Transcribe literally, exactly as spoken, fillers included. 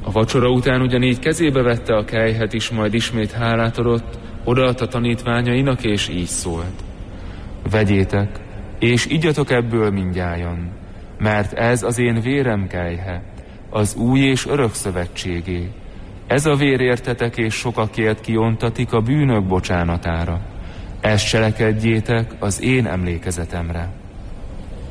A vacsora után ugyanígy kezébe vette a kelyhet is, majd ismét hálát adott, odaadta tanítványainak, és így szólt: vegyétek, és igyatok ebből mindnyájan, mert ez az én vérem kelyhe, az új és örök szövetségé. Ez a vér értetek és sokakért kiontatik a bűnök bocsánatára. Ezt cselekedjétek az én emlékezetemre.